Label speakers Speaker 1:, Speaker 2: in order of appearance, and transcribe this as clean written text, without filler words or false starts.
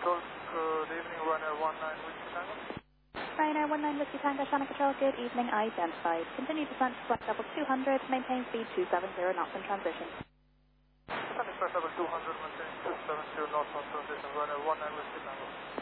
Speaker 1: Control, good evening, Ryanair 19 Whiskey Tango.
Speaker 2: Ryanair 19 Whiskey Tango, Channel Control, good evening, identified. Continue descent to flight level 200, maintain speed 270 knots in transition.
Speaker 1: Descending flight level 200, maintain 270 knots on transition, Ryanair 19 Whiskey Tango.